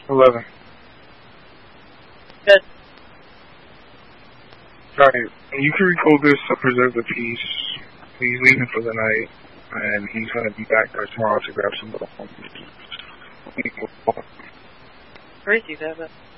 11. Good. Alright, you can recall this to preserve the peace. He's leaving for the night, and he's going to be back by tomorrow to grab some bones. Where is he, David?